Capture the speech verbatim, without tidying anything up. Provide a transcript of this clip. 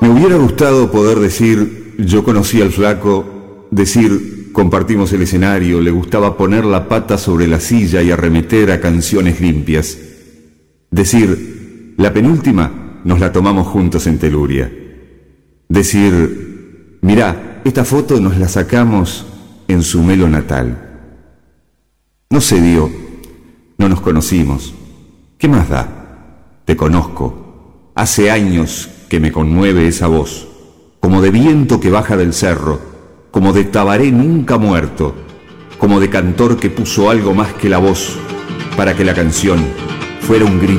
Me hubiera gustado poder decir, yo conocí al flaco, decir, compartimos el escenario, le gustaba poner la pata sobre la silla y arremeter a canciones limpias. Decir, la penúltima nos la tomamos juntos en Teluria. Decir, mirá, esta foto nos la sacamos en su melo natal. No se dio, no nos conocimos. ¿Qué más da? Te conozco. Hace años que me conmueve esa voz, como de viento que baja del cerro, como de tabaré nunca muerto, como de cantor que puso algo más que la voz para que la canción fuera un grito.